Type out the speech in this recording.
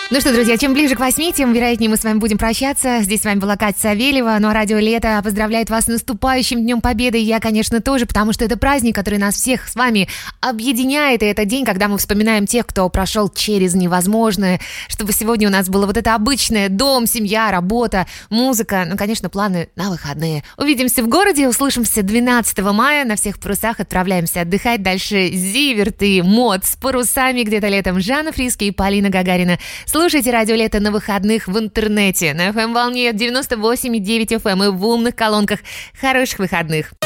Ну что, друзья, чем ближе к 8, тем вероятнее мы с вами будем прощаться. Здесь с вами была Катя Савельева, но радио «Лето» поздравляет вас с наступающим Днем Победы. И я, конечно, тоже, потому что это праздник, который нас всех с вами объединяет. И это день, когда мы вспоминаем тех, кто прошел через невозможное. Чтобы сегодня у нас было вот это обычное: дом, семья, работа, музыка, ну, конечно, планы на выходные. Увидимся в городе, услышимся 12 мая. На всех парусах отправляемся отдыхать. Дальше Зиверт и Мод с парусами где-то летом. Жанна Фриске и Полина Гагарина. Слушайте радио «Лето» на выходных в интернете, на FM-волне 98,9 FM и в умных колонках. Хороших выходных!